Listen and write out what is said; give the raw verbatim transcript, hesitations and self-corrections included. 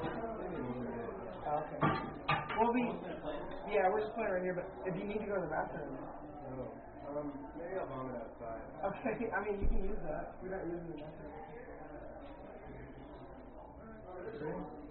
Oh, okay. Well, we, yeah, we're just playing right here, but if you need to go to the bathroom. No. Um, maybe I'll vomit outside. Okay, I mean, you can use that. We're not using the bathroom. Sure.